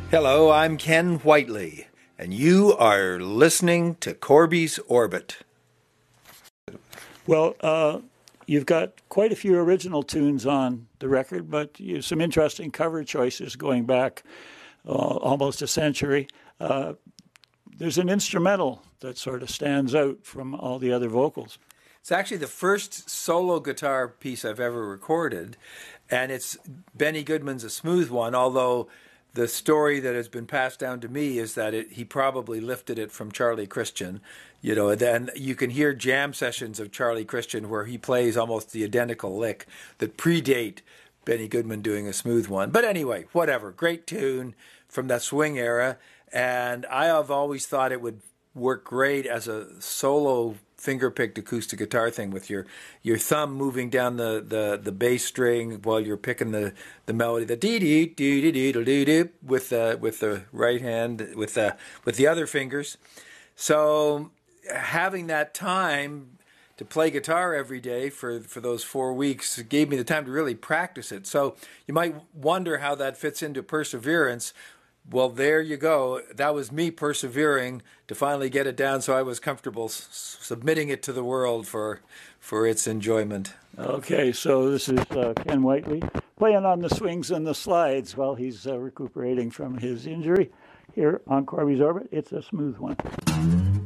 Hello, I'm Ken Whiteley, and you are listening to Corby's Orbit. Well, you've got quite a few original tunes on the record, but you have some interesting cover choices going back almost a century. There's an instrumental that sort of stands out from all the other vocals. It's actually the first solo guitar piece I've ever recorded, and it's Benny Goodman's A Smooth One, although the story that has been passed down to me is that he probably lifted it from Charlie Christian. You know, then you can hear jam sessions of Charlie Christian where he plays almost the identical lick that predate Benny Goodman doing A Smooth One. But anyway, whatever. Great tune from that swing era, and I have always thought it would work great as a solo finger-picked acoustic guitar thing with your thumb moving down the bass string while you're picking the melody, the dee dee dee dee dee dee dee with the right hand with the other fingers. So having that time to play guitar every day for those 4 weeks gave me the time to really practice it. So you might wonder how that fits into Perseverance. Well, there you go. That was me persevering to finally get it down so I was comfortable submitting it to the world for its enjoyment. Okay, so this is Ken Whiteley playing on the swings and the slides while he's recuperating from his injury here on Corby's Orbit. It's A Smooth One.